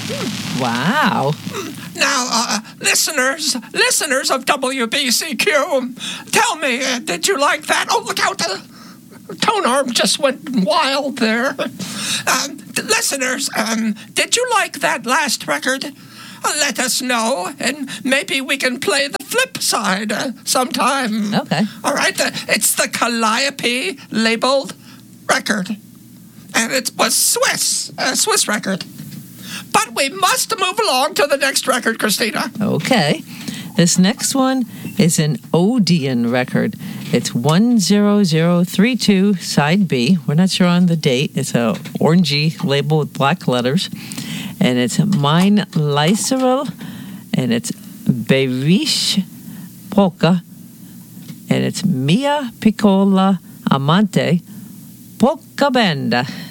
Wow. Now, listeners of WBCQ, tell me, did you like that? Oh, look out, tone arm just went wild there. Listeners, did you like that last record? Let us know, and maybe we can play the flip side sometime. Okay. All right, it's the Calliope labeled record, and it was Swiss record. But we must move along to the next record, Christina. Okay. This next one is an Odeon record. It's 10032, side B. We're not sure on the date. It's a orangey label with black letters. And it's Mein Leiserl, and it's Beirish Polka, and it's Mia Piccola Amante Polka Banda.